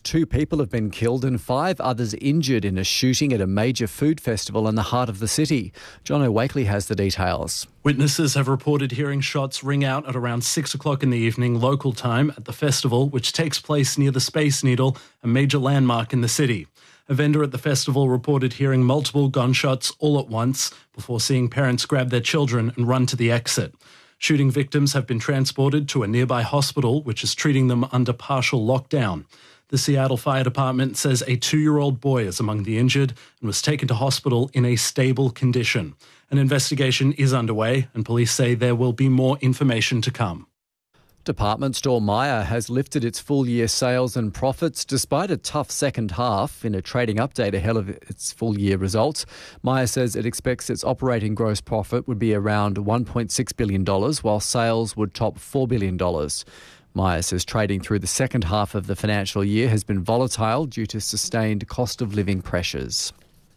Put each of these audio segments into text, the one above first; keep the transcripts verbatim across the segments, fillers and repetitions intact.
two people have been killed and five others injured in a shooting at a major food festival in the heart of the city. John O'Wakely has the details. Witnesses have reported hearing shots ring out at around six o'clock in the evening local time at the festival, which takes place near the Space Needle, a major landmark in the city. A vendor at the festival reported hearing multiple gunshots all at once before seeing parents grab their children and run to the exit. Shooting victims have been transported to a nearby hospital, which is treating them under partial lockdown. The Seattle Fire Department says a two-year-old boy is among the injured and was taken to hospital in a stable condition. An investigation is underway, and police say there will be more information to come. Department store Myer has lifted its full-year sales and profits despite a tough second half. In a trading update ahead of its full-year results, Myer says it expects its operating gross profit would be around one point six billion dollars, while sales would top four billion dollars. Myer says trading through the second half of the financial year has been volatile due to sustained cost of living pressures.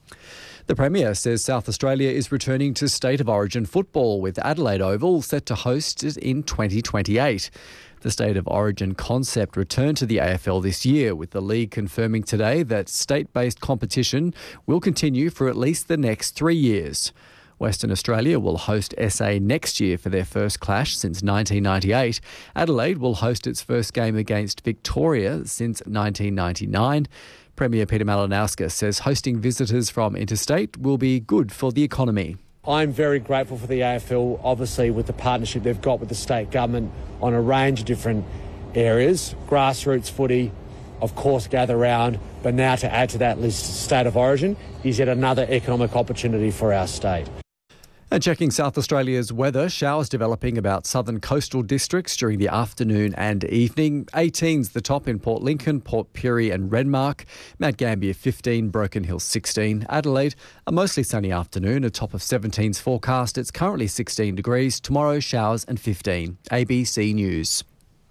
The Premier says South Australia is returning to State of Origin football, with Adelaide Oval set to host it in twenty twenty-eight. The State of Origin concept returned to the A F L this year, with the league confirming today that state-based competition will continue for at least the next three years. Western Australia will host S A next year for their first clash since nineteen ninety-eight. Adelaide will host its first game against Victoria since nineteen ninety-nine. Premier Peter Malinauskas says hosting visitors from interstate will be good for the economy. I'm very grateful for the A F L, obviously, with the partnership they've got with the state government on a range of different areas. Grassroots footy, of course, gather round, but now to add to that list State of Origin is yet another economic opportunity for our state. And checking South Australia's weather, showers developing about southern coastal districts during the afternoon and evening. eighteen's the top in Port Lincoln, Port Pirie and Renmark. Mount Gambier fifteen, Broken Hill sixteen. Adelaide, a mostly sunny afternoon, a top of seventeen's forecast. It's currently sixteen degrees. Tomorrow, showers and fifteen. A B C News.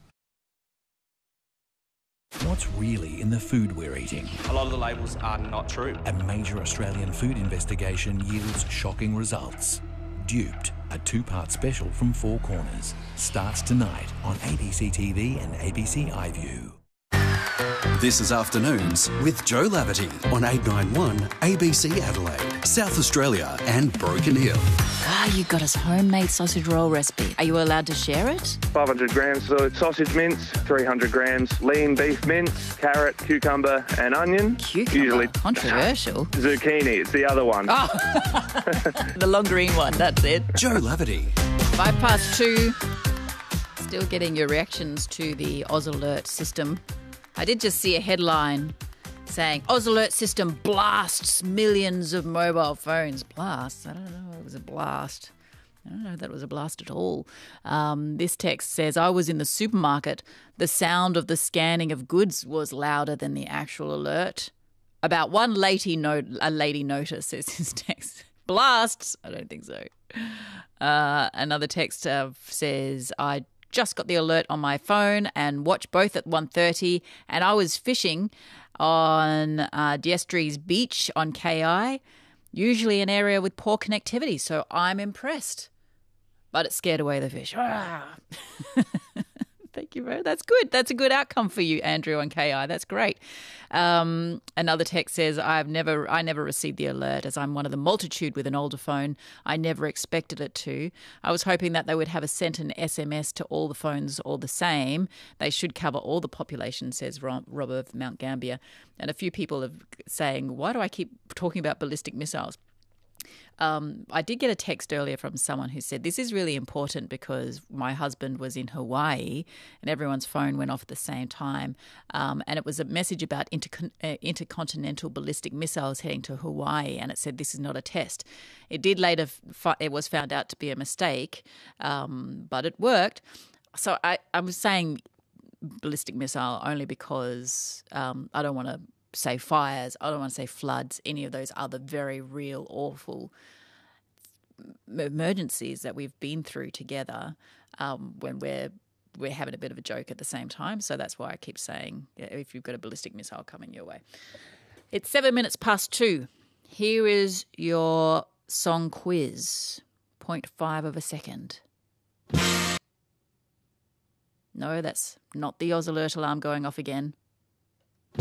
What's really in the food we're eating? A lot of the labels are not true. A major Australian food investigation yields shocking results. Duped, a two-part special from Four Corners, starts tonight on A B C T V and A B C iView. This is Afternoons with Joe Laverty on eight ninety-one A B C Adelaide, South Australia and Broken Hill. Ah, you got us homemade sausage roll recipe. Are you allowed to share it? five hundred grams of sausage mince, three hundred grams lean beef mince, carrot, cucumber and onion. Cucumber? Usually controversial. Zucchini, it's the other one. Oh, the long green one, that's it. Joe Laverty. Five past two. Still getting your reactions to the Oz Alert system. I did just see a headline saying Oz Alert system blasts millions of mobile phones. Blast? I don't know. It was a blast. I don't know if that was a blast at all. Um, this text says, I was in the supermarket. The sound of the scanning of goods was louder than the actual alert. About one lady, note, a lady notice, says this text. Blasts? I don't think so. Uh, another text uh, says, I just got the alert on my phone and watched both at one thirty, and I was fishing on uh, Diestries Beach on K I, usually an area with poor connectivity, so I'm impressed. But it scared away the fish. Thank you, bro. That's good. That's a good outcome for you, Andrew, on K I. That's great. Um, another text says, I've never, I never received the alert as I'm one of the multitude with an older phone. I never expected it to. I was hoping that they would have sent an S M S to all the phones all the same. They should cover all the population, says Rob of Mount Gambier. And a few people are saying, why do I keep talking about ballistic missiles? Um, I did get a text earlier from someone who said, this is really important because my husband was in Hawaii and everyone's phone went off at the same time. Um, and it was a message about intercon- uh, intercontinental ballistic missiles heading to Hawaii. And it said, this is not a test. It did later, f- it was found out to be a mistake, um, but it worked. So I, I was saying ballistic missile only because um, I don't want to say fires, I don't want to say floods, any of those other very real, awful emergencies that we've been through together um, when we're we're having a bit of a joke at the same time. So that's why I keep saying, if you've got a ballistic missile coming your way. It's seven minutes past two. Here is your song quiz. Point five of a second. No, that's not the Oz Alert alarm going off again.